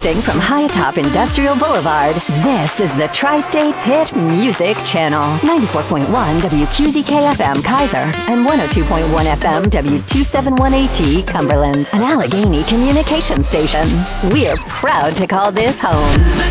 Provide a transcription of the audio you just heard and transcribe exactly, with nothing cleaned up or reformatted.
Broadcasting from high atop Industrial Boulevard, this is the Tri-States Hit Music Channel. ninety-four point one W Q Z K F M Kaiser and one oh two point one F M W two seventy-one A T Cumberland, an Allegheny communication station. We're proud to call this home.